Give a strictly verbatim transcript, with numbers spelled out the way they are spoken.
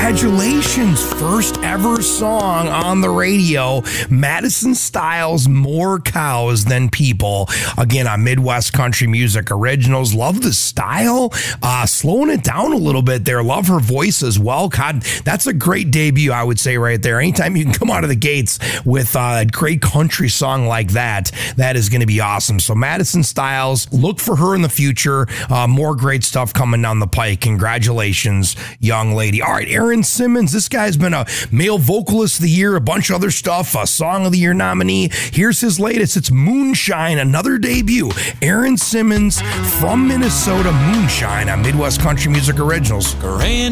Congratulations, first ever song on the radio. Madison Styles, More Cows Than People. Again, on Midwest Country Music Originals. Love the style. Uh, slowing it down a little bit there. Love her voice as well. God, that's a great debut, I would say, right there. Anytime you can come out of the gates with a great country song like that, that is going to be awesome. So Madison Styles, look for her in the future. Uh, more great stuff coming down the pike. Congratulations, young lady. All right, Aaron Simmons. This guy's been a male vocalist of the year, a bunch of other stuff, a song of the year nominee. Here's his latest. It's Moonshine, another debut. Aaron Simmons from Minnesota, Moonshine on Midwest Country Music Originals. Grand